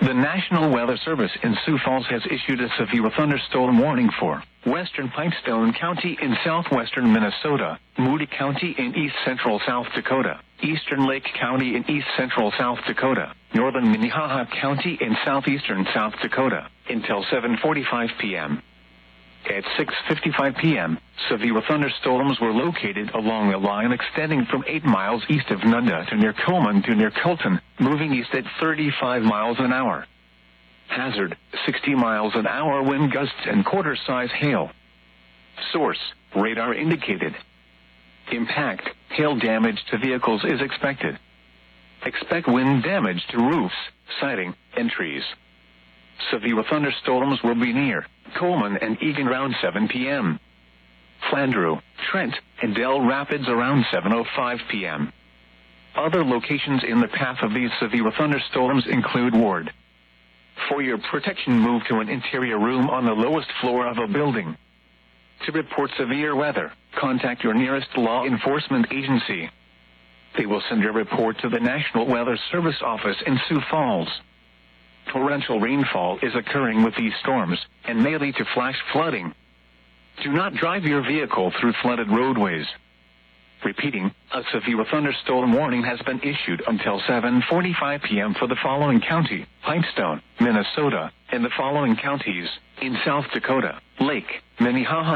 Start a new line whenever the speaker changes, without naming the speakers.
The National Weather Service in Sioux Falls has issued a severe thunderstorm warning for western Pipestone County in southwestern Minnesota, Moody County in east-central South Dakota, eastern Lake County in east-central South Dakota, northern Minnehaha County in southeastern South Dakota, until 7:45 p.m. At 6:55 p.m., severe thunderstorms were located along a line extending from 8 miles east of Nunda to near Coleman to near Colton, moving east at 35 miles an hour. Hazard, 60 miles an hour wind gusts and quarter-size hail. Source, radar indicated. Impact, hail damage to vehicles is expected. Expect wind damage to roofs, siding, and trees. Severe thunderstorms will be near Coleman and Egan around 7 p.m. Flandreau, Trent, and Dell Rapids around 7:05 p.m. Other locations in the path of these severe thunderstorms include Ward. For your protection, move to an interior room on the lowest floor of a building. To report severe weather, contact your nearest law enforcement agency. They will send your report to the National Weather Service office in Sioux Falls. Torrential rainfall is occurring with these storms and may lead to flash flooding. Do not drive your vehicle through flooded roadways. Repeating, a severe thunderstorm warning has been issued until 7:45 p.m. for the following county: Pipestone, Minnesota, and the following counties in South Dakota: Lake, Minnehaha